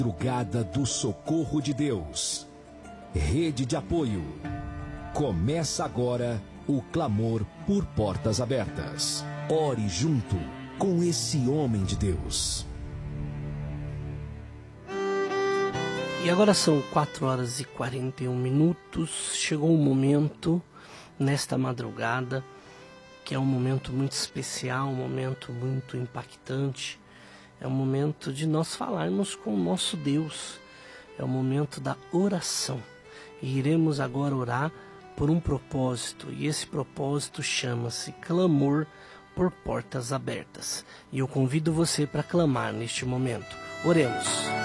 Madrugada do Socorro de Deus. Rede de apoio. Começa agora o clamor por portas abertas. Ore junto com esse homem de Deus. E agora são 4h41. Chegou um momento nesta madrugada que é um momento muito especial, um momento muito impactante. É um momento de nós falarmos com o nosso Deus. É o momento da oração. E iremos agora orar por um propósito. E esse propósito chama-se clamor por portas abertas. E eu convido você para clamar neste momento. Oremos.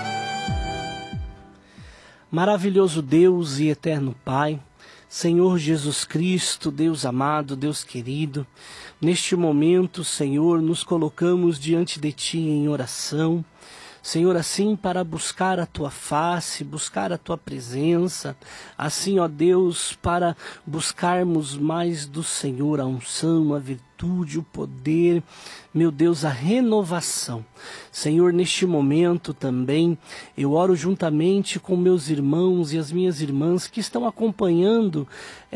Maravilhoso Deus e eterno Pai, Senhor Jesus Cristo, Deus amado, Deus querido, neste momento, Senhor, nos colocamos diante de Ti em oração, Senhor, assim para buscar a Tua face, buscar a Tua presença, assim, ó Deus, para buscarmos mais do Senhor a unção, a virtude, o poder, meu Deus, a renovação. Senhor, neste momento também, eu oro juntamente com meus irmãos e as minhas irmãs que estão acompanhando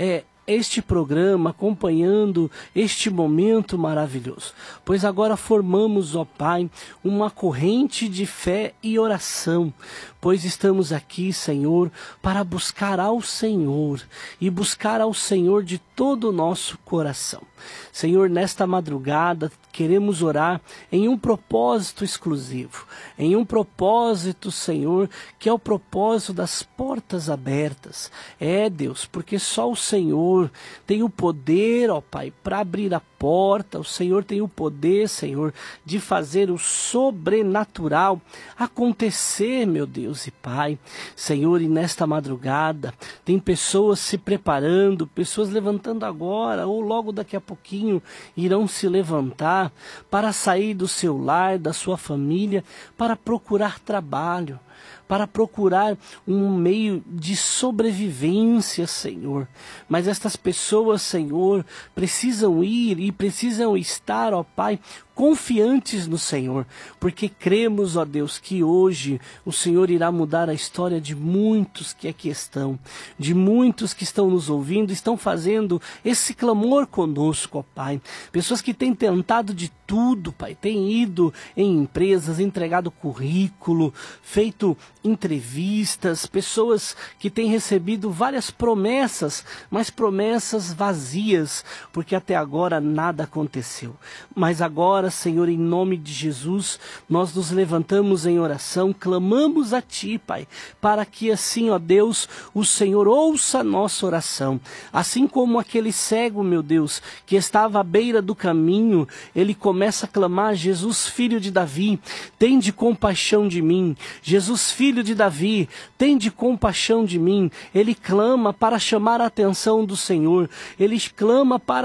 este programa, acompanhando este momento maravilhoso. Pois agora formamos, ó Pai, uma corrente de fé e oração, pois estamos aqui, Senhor, para buscar ao Senhor e buscar ao Senhor de todo o nosso coração. Senhor, nesta madrugada queremos orar em um propósito exclusivo, em um propósito, Senhor, que é o propósito das portas abertas. Deus, porque só o Senhor tem o poder, ó Pai, para abrir a porta. O Senhor tem o poder, Senhor, de fazer o sobrenatural acontecer, meu Deus e Pai. Senhor, e nesta madrugada tem pessoas se preparando, pessoas levantando agora ou logo daqui a pouquinho irão se levantar para sair do seu lar, da sua família, para procurar trabalho, para procurar um meio de sobrevivência, Senhor. Mas estas pessoas, Senhor, precisam ir e precisam estar, ó Pai, confiantes no Senhor, porque cremos, ó Deus, que hoje o Senhor irá mudar a história de muitos que aqui estão, de muitos que estão nos ouvindo, estão fazendo esse clamor conosco, ó Pai. Pessoas que têm tentado de tudo, Pai, têm ido em empresas, entregado currículo, feito entrevistas, pessoas que têm recebido várias promessas, mas promessas vazias, porque até agora nada aconteceu. Mas agora, Senhor, em nome de Jesus, nós nos levantamos em oração, clamamos a Ti, Pai, para que assim, ó Deus, o Senhor ouça a nossa oração. Assim como aquele cego, meu Deus, que estava à beira do caminho, ele começa a clamar: Jesus, filho de Davi, tende compaixão de mim. Jesus, filho de Davi, tende compaixão de mim. Ele clama para chamar a atenção do Senhor. Ele clama para